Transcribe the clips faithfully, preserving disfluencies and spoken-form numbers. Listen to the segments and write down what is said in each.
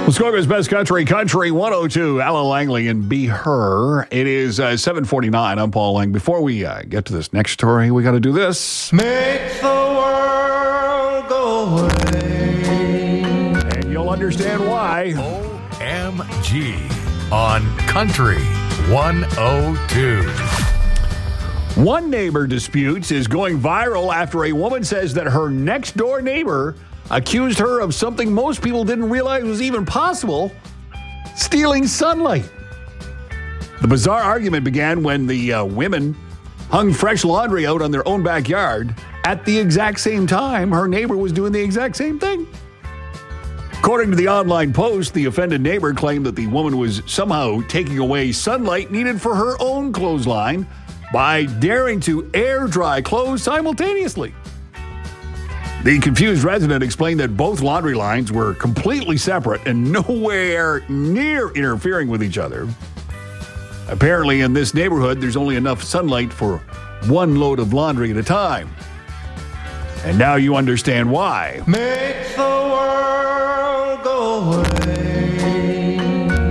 Muskoka's Best Country, Country one oh two, Alan Langley and Be Her. It is uh, seven forty-nine. I'm Paul Lang. Before we uh, get to this next story, we got to do this. Make the world go away. And you'll understand why. O M G on Country one oh two. One neighbor disputes is going viral after a woman says that her next door neighbor accused her of something most people didn't realize was even possible: stealing sunlight. The bizarre argument began when the uh, women hung fresh laundry out on their own backyard at the exact same time her neighbor was doing the exact same thing. According to the online post, the offended neighbor claimed that the woman was somehow taking away sunlight needed for her own clothesline by daring to air dry clothes simultaneously. The confused resident explained that both laundry lines were completely separate and nowhere near interfering with each other. Apparently, in this neighborhood, there's only enough sunlight for one load of laundry at a time. And now you understand why. Make the world go away.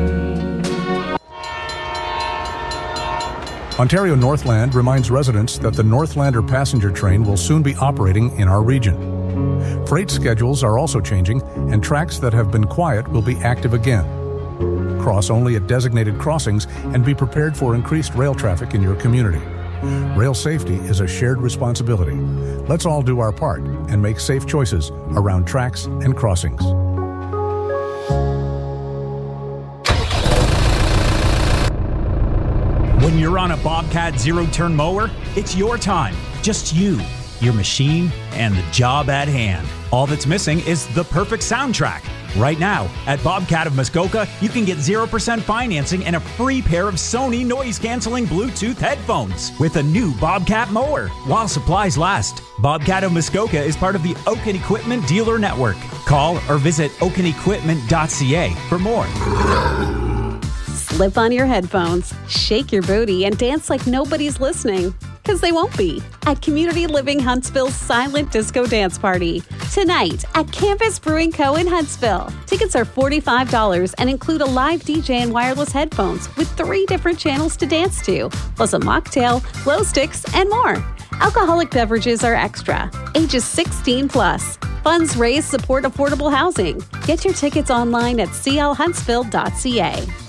Ontario Northland reminds residents that the Northlander passenger train will soon be operating in our region. Freight schedules are also changing, and tracks that have been quiet will be active again. Cross only at designated crossings and be prepared for increased rail traffic in your community. Rail safety is a shared responsibility. Let's all do our part and make safe choices around tracks and crossings. When you're on a Bobcat zero-turn mower, it's your time. Just you, your machine, and the job at hand. All that's missing is the perfect soundtrack. Right now, at Bobcat of Muskoka, you can get zero percent financing and a free pair of Sony noise-canceling Bluetooth headphones with a new Bobcat mower while supplies last. Bobcat of Muskoka is part of the Oaken Equipment Dealer Network. Call or visit oaken equipment dot c a for more. Slip on your headphones, shake your booty, and dance like nobody's listening. Because they won't be. At Community Living Huntsville's Silent Disco Dance Party. Tonight at Campus Brewing Co. in Huntsville. Tickets are forty-five dollars and include a live D J and wireless headphones with three different channels to dance to, plus a mocktail, glow sticks, and more. Alcoholic beverages are extra. Ages sixteen plus. Funds raised support affordable housing. Get your tickets online at c l huntsville dot c a.